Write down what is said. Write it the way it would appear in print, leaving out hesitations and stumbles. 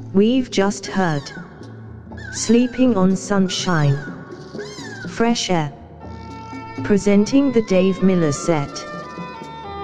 We've just heard Sleeping on Sunshine, Fresh Air, presenting the Dave Miller Set.